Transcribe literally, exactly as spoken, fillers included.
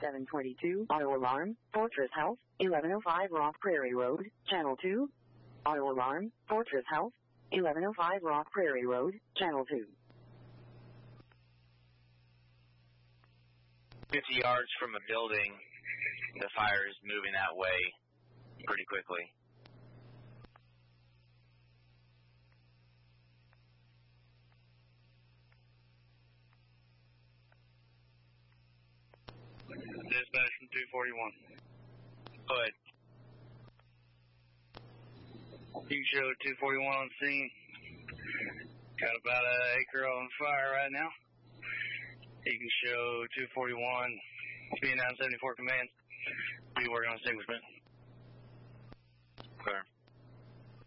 seven twenty-two, auto alarm, Fortress Health, eleven oh five Rock Prairie Road, Channel two. Auto alarm, Fortress Health, eleven oh five Rock Prairie Road, Channel two. fifty yards from a building, the fire is moving that way pretty quickly. Dispatch from two forty-one. Go ahead. You can show two forty-one on scene. Got about an acre on fire right now. You can show two forty-one, B nine seventy-four command. Be working on extinguishment. Clear.